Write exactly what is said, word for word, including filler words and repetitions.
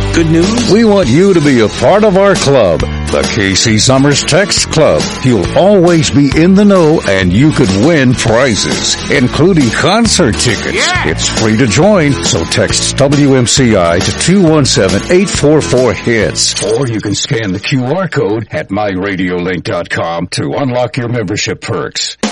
Good news? We want you to be a part of our club, the K C Summers Text Club. You'll always be in the know and you could win prizes, including concert tickets. Yeah. It's free to join, so text W M C I to two one seven, eight four four, HITS. Or you can scan the Q R code at my radio link dot com to unlock your membership perks.